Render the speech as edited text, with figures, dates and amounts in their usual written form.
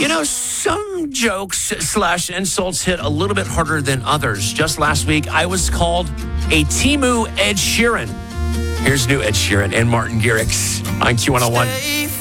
Some jokes / insults hit a little bit harder than others. Just last week, I was called a Temu Ed Sheeran. Here's new Ed Sheeran and Martin Garrix on Q101.